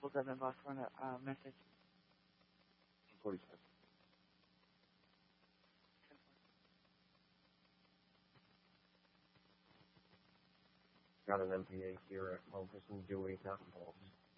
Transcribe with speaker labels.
Speaker 1: What's up, inbox? Want a message?
Speaker 2: 47. Got an MPA here at home for some Dewey Cotton Balls.